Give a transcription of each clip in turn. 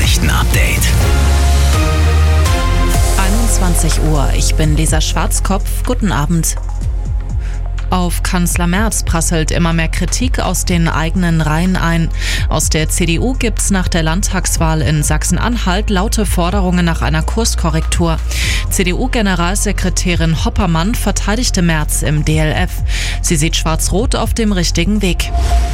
Nachrichten-Update. 21 Uhr, ich bin Lisa Schwarzkopf. Guten Abend. Auf Kanzler Merz prasselt immer mehr Kritik aus den eigenen Reihen ein. Aus der CDU gibt's nach der Landtagswahl in Sachsen-Anhalt laute Forderungen nach einer Kurskorrektur. CDU-Generalsekretärin Hoppermann verteidigte Merz im DLF. Sie sieht Schwarz-Rot auf dem richtigen Weg.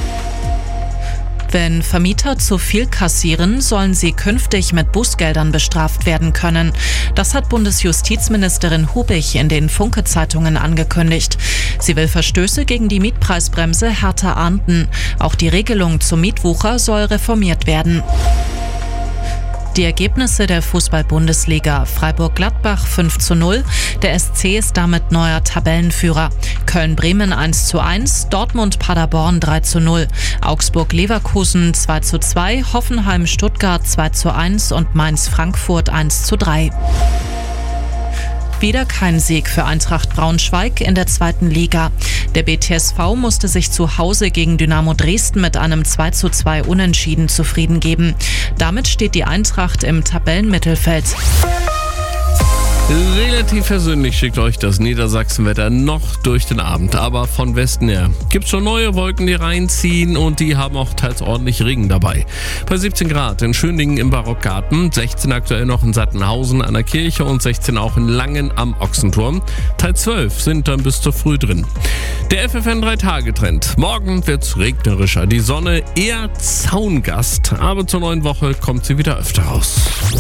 Wenn Vermieter zu viel kassieren, sollen sie künftig mit Bußgeldern bestraft werden können. Das hat Bundesjustizministerin Hubig in den Funke-Zeitungen angekündigt. Sie will Verstöße gegen die Mietpreisbremse härter ahnden. Auch die Regelung zum Mietwucher soll reformiert werden. Die Ergebnisse der Fußball-Bundesliga: Freiburg-Gladbach 5:0, der SC ist damit neuer Tabellenführer. Köln-Bremen 1:1, Dortmund-Paderborn 3:0, Augsburg-Leverkusen 2:2, Hoffenheim-Stuttgart 2:1 und Mainz-Frankfurt 1:3. Wieder kein Sieg für Eintracht Braunschweig in der zweiten Liga. Der BTSV musste sich zu Hause gegen Dynamo Dresden mit einem 2:2 Unentschieden zufrieden geben. Damit steht die Eintracht im Tabellenmittelfeld. Relativ versöhnlich schickt euch das Niedersachsenwetter noch durch den Abend, aber von Westen her gibt's schon neue Wolken, die reinziehen, und die haben auch teils ordentlich Regen dabei. Bei 17 Grad in Schöningen im Barockgarten, 16 aktuell noch in Sattenhausen an der Kirche und 16 auch in Langen am Ochsenturm. Teil 12 sind dann bis zur Früh drin. Der FFN 3-Tage-Trend. Morgen wird's regnerischer, die Sonne eher Zaungast, aber zur neuen Woche kommt sie wieder öfter raus.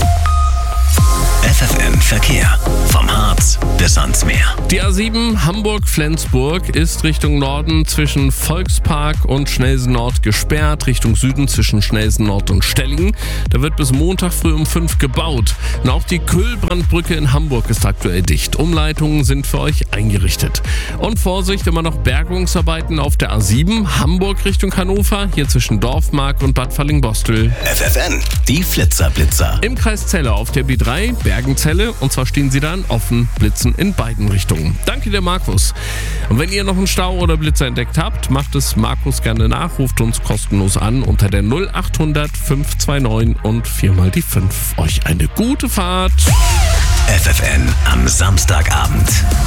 FFN Verkehr. Vom Harz bis ans Meer. Die A7 Hamburg-Flensburg ist Richtung Norden zwischen Volkspark und Schnelsen Nord gesperrt, Richtung Süden zwischen Schnelsen Nord und Stellingen. Da wird bis Montag früh um 5 gebaut. Und auch die Kühlbrandbrücke in Hamburg ist aktuell dicht. Umleitungen sind für euch eingerichtet. Und Vorsicht, immer noch Bergungsarbeiten auf der A7 Hamburg Richtung Hannover, hier zwischen Dorfmark und Bad Fallingbostel. FFN, die Flitzer-Blitzer. Im Kreis Celle auf der B3 Bergenzelle, und zwar stehen sie dann offen, blitzen in beiden Richtungen. Danke dir, Markus. Und wenn ihr noch einen Stau oder Blitzer entdeckt habt, macht es Markus gerne nach, ruft uns kostenlos an unter der 0800 529 und 4x5. Euch eine gute Fahrt. FFN am Samstagabend.